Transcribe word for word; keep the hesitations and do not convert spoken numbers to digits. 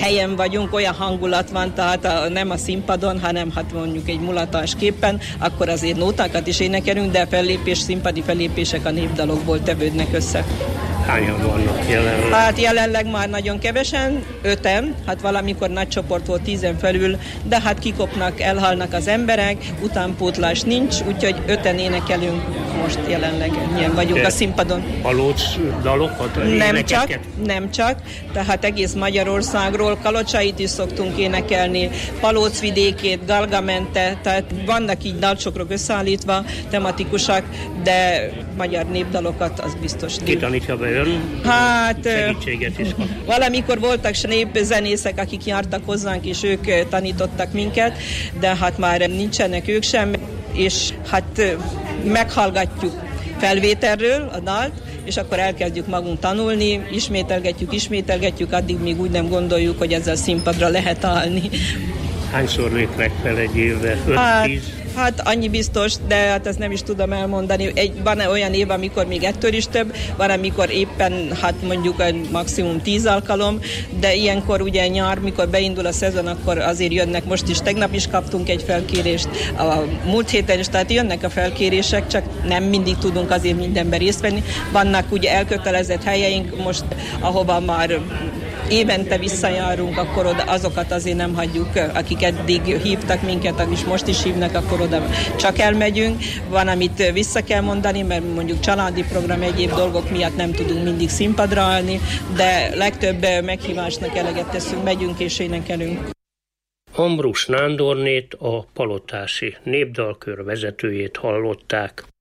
helyen vagyunk, olyan hangulat van, tehát a, nem a színpadon, hanem hát mondjuk egy mulatás képen, akkor azért nótákat is énekelünk, de fellépés, színpadi fellépések a népdalokból tevődnek össze. Hányan vannak jelenleg? Hát jelenleg már nagyon kevesen, öten, hát valamikor nagy csoport volt tízen felül, de hát kikopnak, elhalnak az emberek, utánpótlás nincs, úgyhogy öten énekelünk most jelenleg, ilyen vagyunk de a színpadon. Palóc dalokat? Nem csak, nem csak, tehát egész Magyarországról Kalocsait is szoktunk énekelni, Palóc vidékét, Galgamente, tehát vannak így dalcsokrok összeállítva, tematikusak, de magyar népdalokat az biztos. Ki tanítja be ön? Hát segítséget is kap. Valamikor voltak népzenészek, akik jártak hozzánk, és ők tanítottak minket, de hát már nincsenek ők sem, és hát meghallgatjuk felvételről a dalt, és akkor elkezdjük magunk tanulni, ismételgetjük, ismételgetjük, addig még úgy nem gondoljuk, hogy ezzel színpadra lehet állni. Hányszor lépnek fel egy évben? öt-tíz? Hát annyi biztos, de hát ezt nem is tudom elmondani. Egy, van olyan év, amikor még ettől is több, van, amikor éppen, hát mondjuk maximum tíz alkalom, de ilyenkor ugye nyár, mikor beindul a szezon, akkor azért jönnek, most is, tegnap is kaptunk egy felkérést, a múlt héten is, tehát jönnek a felkérések, csak nem mindig tudunk azért mindenben részt venni. Vannak ugye elkötelezett helyeink most, ahova már évente visszajárunk, akkor oda azokat azért nem hagyjuk, akik eddig hívtak minket, és most is hívnak, akkor oda csak elmegyünk. Van, amit vissza kell mondani, mert mondjuk családi program, egyéb dolgok miatt nem tudunk mindig színpadra állni, de legtöbb meghívásnak eleget teszünk, megyünk és énekelünk. Ambrus Nándornét, a palotási népdalkör vezetőjét hallották.